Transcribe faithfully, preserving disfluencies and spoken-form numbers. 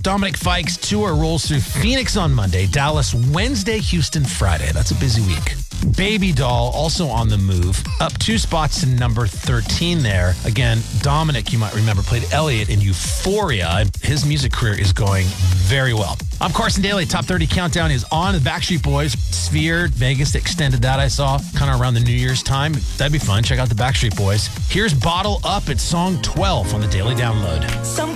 Dominic Fike's tour rolls through Phoenix on Monday, Dallas Wednesday, Houston Friday. That's a busy week. Baby Doll also on the move, up two spots to number thirteen there. Again, Dominic, you might remember, played Elliot in Euphoria, and his music career is going very well. I'm Carson Daly. Top thirty Countdown is on. The Backstreet Boys, Sphere, Vegas extended that, I saw, kind of around the New Year's time. That'd be fun. Check out the Backstreet Boys. Here's Bottle Up. It's song twelve on the Daily Download. Some